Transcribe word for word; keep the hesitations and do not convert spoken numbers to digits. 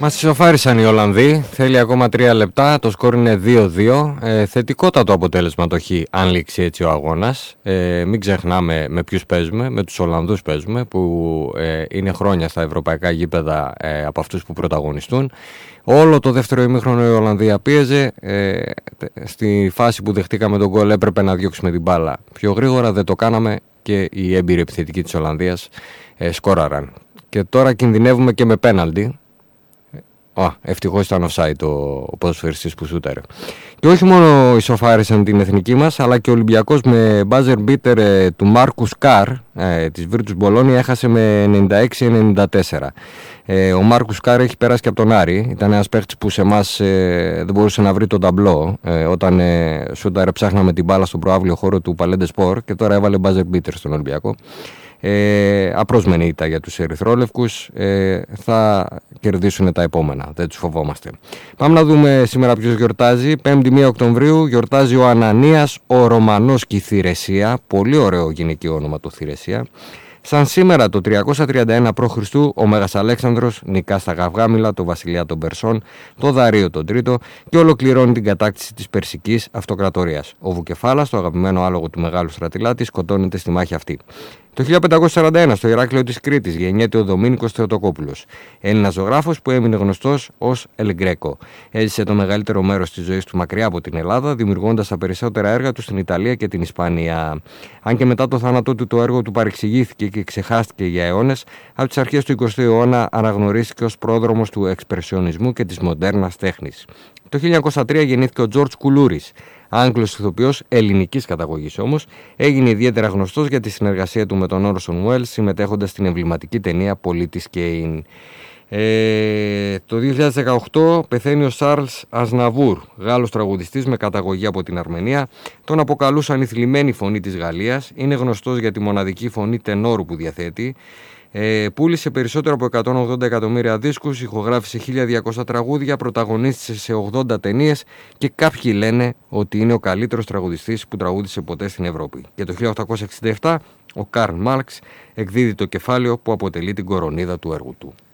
Μας ισοφάρισαν οι Ολλανδοί, θέλει ακόμα τρία λεπτά, το σκορ είναι δύο δύο. Ε, θετικότατο αποτέλεσμα το χ, αν λήξει έτσι ο αγώνας. Ε, μην ξεχνάμε με ποιους παίζουμε, με τους Ολλανδούς παίζουμε, που ε, είναι χρόνια στα ευρωπαϊκά γήπεδα ε, από αυτούς που πρωταγωνιστούν. Όλο το δεύτερο ημίχρονο η Ολλανδία πίεζε. Ε, στη φάση που δεχτήκαμε τον γκολ έπρεπε να διώξουμε την μπάλα πιο γρήγορα, δεν το κάναμε και οι έμπειροι επιθετικοί της Ολλανδίας ε, σκόραραν. Και τώρα κινδυνεύουμε και με πέναλτι. Α, ευτυχώς ήταν offside το, ο ποδοσφαιριστής που σούταρε. Και όχι μόνο ισοφάρισαν την εθνική μας, αλλά και ο Ολυμπιακός με buzzer beater ε, του Μάρκους Καρ ε, της Βίρτους Μπολόνια έχασε με ενενήντα έξι ενενήντα τέσσερα. Ε, ο Μάρκους Καρ έχει περάσει και από τον Άρη. Ήταν ένας παίχτης που σε εμάς ε, δεν μπορούσε να βρει τον ταμπλό ε, όταν ε, σούταρε, ψάχναμε την μπάλα στον προαύλιο χώρο του Παλέντε Σπορ και τώρα έβαλε buzzer beater στον Ολυμπιακό. Ε, απρόσμενη ήττα για τους ερυθρόλευκους, ε, θα κερδίσουν τα επόμενα, δεν τους φοβόμαστε. Πάμε να δούμε σήμερα ποιος γιορτάζει. Πέμπτη πρώτη Οκτωβρίου γιορτάζει ο Ανανίας ο Ρωμανός και η Θηρεσία, πολύ ωραίο γυναικείο όνομα το Θηρεσία. Σαν σήμερα το τριακόσια τριάντα ένα π.Χ. ο Μέγας Αλέξανδρος νικά στα Γαυγάμιλα, το βασιλιά των Περσών, το Δαρείο τον Τρίτο και ολοκληρώνει την κατάκτηση της Περσικής Αυτοκρατορίας. Ο Βουκεφάλας, το αγαπημένο άλογο του Μεγάλου Στρατηλάτη, σκοτώνεται στη μάχη αυτή. Το χίλια πεντακόσια σαράντα ένα στο Ηράκλειο της Κρήτης γεννιέται ο Δομήνικος Θεοτοκόπουλος, Έλληνας ζωγράφος που έμεινε γνωστός ως El Greco. Έζησε το μεγαλύτερο μέρος της ζωής του μακριά από την Ελλάδα, δημιουργώντας τα περισσότερα έργα του στην Ιταλία και την Ισπανία. Αν και μετά το θάνατό του το έργο του παρεξηγήθηκε και ξεχάστηκε για αιώνες, από τις αρχές του εικοστού αιώνα αναγνωρίστηκε ως πρόδρομος του εξπρεσιονισμού και της μοντέρνας τέχνης. Το χίλια εννιακόσια τρία γεννήθηκε ο Τζορτζ Κουλούρης, Άγγλος ηθοποιός ελληνικής καταγωγής όμως, έγινε ιδιαίτερα γνωστός για τη συνεργασία του με τον Όρσον Welles, συμμετέχοντας στην εμβληματική ταινία Πολίτης Κέιν. Ε, το δύο χιλιάδες δεκαοκτώ πεθαίνει ο Σάρλς Αζναβούρ, Γάλλος τραγουδιστής με καταγωγή από την Αρμενία. Τον αποκαλούσαν η θλιμμένη φωνή της Γαλλίας, είναι γνωστός για τη μοναδική φωνή τενόρου που διαθέτει. Ε, πούλησε περισσότερο από εκατόν ογδόντα εκατομμύρια δίσκους, ηχογράφησε χίλια διακόσια τραγούδια, πρωταγωνίστησε σε ογδόντα ταινίες και κάποιοι λένε ότι είναι ο καλύτερος τραγουδιστής που τραγούδισε ποτέ στην Ευρώπη. Και το χίλια οκτακόσια εξήντα επτά ο Καρλ Μάρξ εκδίδει το κεφάλαιο που αποτελεί την κορονίδα του έργου του.